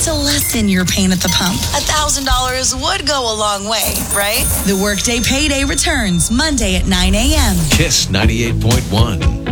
to lessen your pain at the pump. $1,000 would go a long way, right? The Workday Payday returns Monday at 9 a.m. Kiss 98.1.